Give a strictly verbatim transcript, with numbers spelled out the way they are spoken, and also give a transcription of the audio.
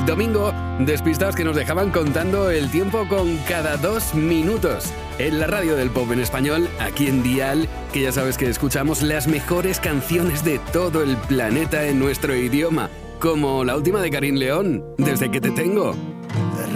el domingo, despistados que nos dejaban contando el tiempo con cada dos minutos. En la radio del pop en español, aquí en Dial, que ya sabes que escuchamos las mejores canciones de todo el planeta en nuestro idioma, como la última de Karin León, Desde que te tengo.